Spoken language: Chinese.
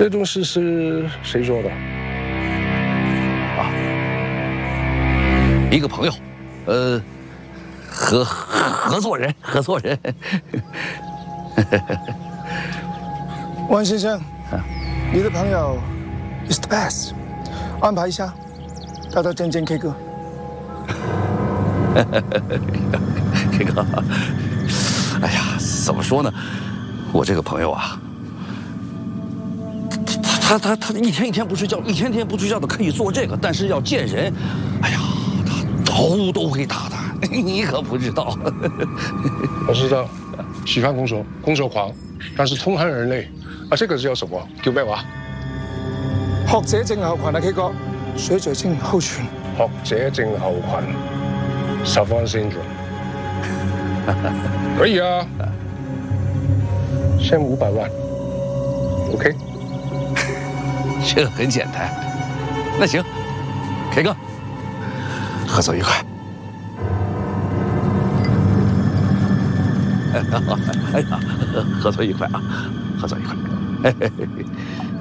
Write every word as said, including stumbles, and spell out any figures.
这东西是谁做的？ 啊，一个朋友，呃，合合作人，合作人。 万先生，你的朋友 is the best， 安排一下，带他见见 K 哥。 K 哥，哎呀，怎么说呢？我这个朋友啊，他他他他一天一天不睡觉，一天天不睡觉的可以做这个，但是要见人，哎呀，他头都会大的，你可不知道。 我知道，喜欢工作，工作狂，但是痛恨人类。啊，这个叫什么？叫咩话？ 學者症候群啊 ，K 哥，水嘴症候群。 學者症候群 ，Savant syndrome。可以啊，先五百万 ，OK？ 这很简单。那行 ，K 哥，合作愉快。哎呀，合作愉快啊，合作愉快。嘿嘿嘿。